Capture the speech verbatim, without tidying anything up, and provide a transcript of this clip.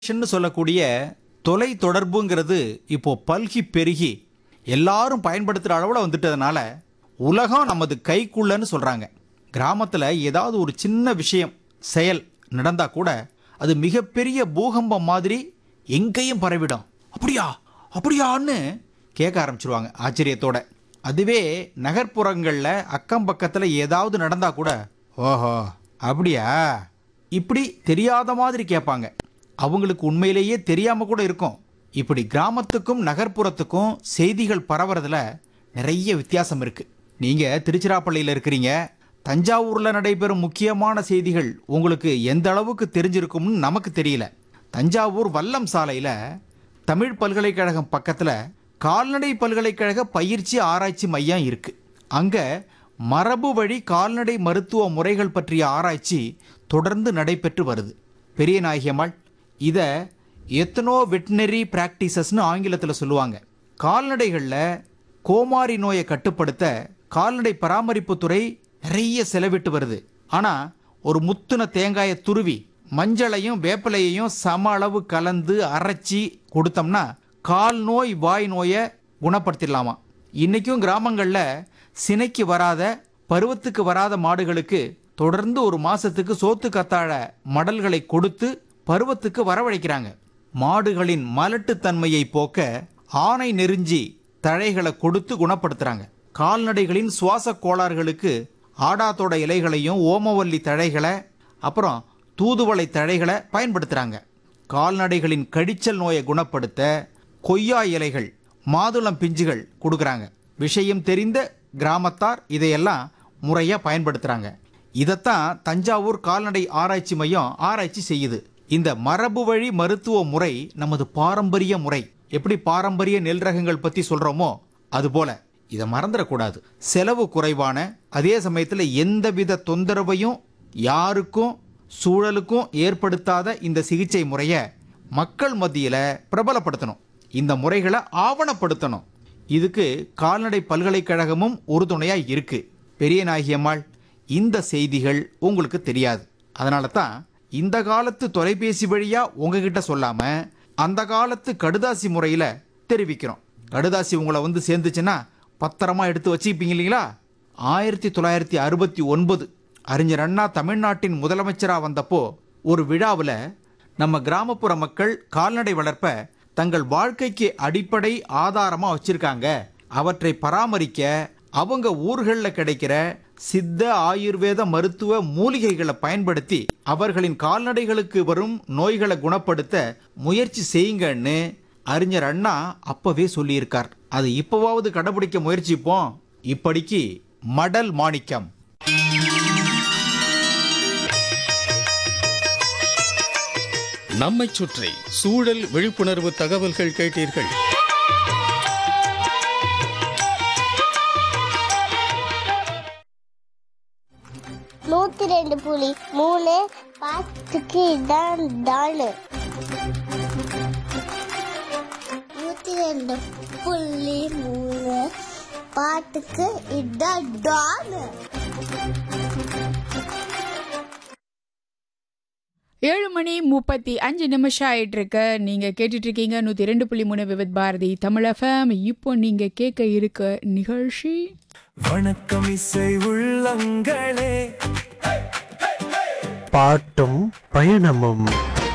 ன்னு சொல்லக்கூடிய தொலை தொடர்புங்கிறது இப்போ பல்கி பெருகி எல்லாரும் பயன்படுத்துகிற அளவில் வந்துட்டதுனால உலகம் நமது கைக்குள்ளன்னு சொல்கிறாங்க. கிராமத்தில் ஏதாவது ஒரு சின்ன விஷயம் செயல் நடந்தா கூட அது மிகப்பெரிய பூகம்பம் மாதிரி எங்கேயும் பரவிடும். அப்படியா அப்படியான்னு கேட்க ஆரம்பிச்சிருவாங்க ஆச்சரியத்தோட. அதுவே நகர்ப்புறங்களில் அக்கம் பக்கத்தில் ஏதாவது நடந்தா கூட ஓஹோ அப்படியா இப்படி தெரியாத மாதிரி கேட்பாங்க. அவங்களுக்கு உண்மையிலேயே தெரியாம கூட இருக்கும். இப்படி கிராமத்துக்கும் நகர்ப்புறத்துக்கும் செய்திகள் பரவுறதுல நிறைய வித்தியாசம் இருக்கு. நீங்க திருச்சிராப்பள்ளியில் இருக்கிறீங்க. தஞ்சாவூர்ல நடைபெறும் முக்கியமான செய்திகள் உங்களுக்கு எந்த அளவுக்கு தெரிஞ்சிருக்கும்னு நமக்கு தெரியல. தஞ்சாவூர் வல்லம் சாலையில தமிழ் பல்கலைக்கழகம் பக்கத்துல கால்நடை பல்கலைக்கழக பயிற்சி ஆராய்ச்சி மையம் இருக்கு. அங்க மரபு வழி கால்நடை மருத்துவ முறைகள் பற்றிய ஆராய்ச்சி தொடர்ந்து நடைபெற்று வருது. பெரிய நாயகியம்மாள் இதை எத்தனோ வெட்டினரி பிராக்டிசஸ்னு ஆங்கிலத்தில் சொல்லுவாங்க. கால்நடைகளில் கோமாரி நோயை கட்டுப்படுத்த கால்நடை பராமரிப்புத்துறை நிறைய செலவிட்டு வருது. ஆனால் ஒரு முத்துன தேங்காயை துருவி மஞ்சளையும் வேப்பிலையையும் சம அளவு கலந்து அரைச்சி கொடுத்தோம்னா கால் நோய் வாய் நோயை குணப்படுத்திடலாமா. இன்றைக்கும் கிராமங்களில் சினைக்கு வராத பருவத்துக்கு வராத மாடுகளுக்கு தொடர்ந்து ஒரு மாசத்துக்கு சோத்து கத்தாழ மடல்களை கொடுத்து பருவத்துக்கு வரவழைக்கிறாங்க. மாடுகளின் மலட்டுத்தன்மையை போக்க ஆனை நெருஞ்சி தழைகளை கொடுத்து குணப்படுத்துறாங்க. கால்நடைகளின் சுவாச கோளாறுகளுக்கு ஆடாத்தோட இலைகளையும் ஓமவல்லி தழைகளை அப்புறம் தூதுவளை தழைகளை பயன்படுத்துகிறாங்க. கால்நடைகளின் கடிச்சல் நோயை குணப்படுத்த கொய்யா இலைகள் மாதுளம் பிஞ்சுகள் கொடுக்குறாங்க. விஷயம் தெரிந்த கிராமத்தார் இதையெல்லாம் முறையாக பயன்படுத்துகிறாங்க. இதைத்தான் தஞ்சாவூர் கால்நடை ஆராய்ச்சி மையம் ஆராய்ச்சி செய்யுது. இந்த மரபு வழி மருத்துவ முறை நமது பாரம்பரிய முறை. எப்படி பாரம்பரிய நெல் ரகங்கள் பற்றி சொல்கிறோமோ அதுபோல இதை மறந்துடக்கூடாது. செலவு குறைவான அதே சமயத்தில் எந்தவித தொந்தரவையும் யாருக்கும் சூழலுக்கும் ஏற்படுத்தாத இந்த சிகிச்சை முறையை மக்கள் மத்தியில் பிரபலப்படுத்தணும். இந்த முறைகளை ஆவணப்படுத்தணும். இதுக்கு கால்நடை பல்கலைக்கழகமும் உறுதுணையாக இருக்கு. பெரிய நாயகியம்மாள் இந்த செய்திகள் உங்களுக்கு தெரியாது. அதனால தான் இந்த காலத்து தொலைபேசி வழியா உங்ககிட்ட சொல்லாம அந்த காலத்து கடுதாசி முறையில் தெரிவிக்கிறோம். கடுதாசி உங்களை வந்து சேர்ந்துச்சுன்னா பத்திரமா எடுத்து வச்சுப்பீங்க இல்லைங்களா? ஆயிரத்தி தொள்ளாயிரத்தி அறுபத்தி ஒன்பது அறிஞர் அண்ணா தமிழ்நாட்டின் முதலமைச்சராக வந்தப்போ ஒரு விழாவில் நம்ம கிராமப்புற மக்கள் கால்நடை வளர்ப்ப தங்கள் வாழ்க்கைக்கு அடிப்படை ஆதாரமாக வச்சிருக்காங்க. அவற்றை பராமரிக்க அவங்க ஊர்களில் கிடைக்கிற சித்த ஆயுர்வேத மருத்துவ மூலிகைகளை பயன்படுத்தி அவர்களின் கால்நடைகளுக்கு வரும் நோய்களை குணப்படுத்த முயற்சி செய்யுங்கன்னு அறிஞர் அண்ணா அப்பவே சொல்லியிருக்கார். அது இப்போவாவது கடைபிடிக்க முயற்சிப்போம். இப்படிக்கு மடல் மாணிக்கம். நம்மை சுற்றி சூழல் விழிப்புணர்வு தகவல்கள் கேட்டீர்கள். நூத்தி ரெண்டு புள்ளி மூணு பாட்டுக்கு இதான் டாலு. நூத்தி ரெண்டு புள்ளி மூணு பாட்டுக்கு இதான் டாலு. ஏழு மணி முப்பத்தி அஞ்சு நிமிஷம் ஆயிட்டு இருக்கு. நீங்க கேட்டுட்டு இருக்கீங்க நூத்தி ரெண்டு புள்ளி மூணு விவித் பாரதி தமிழ் எஃப்எம். இப்போ நீங்க கேட்க இருக்க நிகழ்ச்சி வணக்கம் இசை உள்ளங்களே. பாட்டும் பயணமும்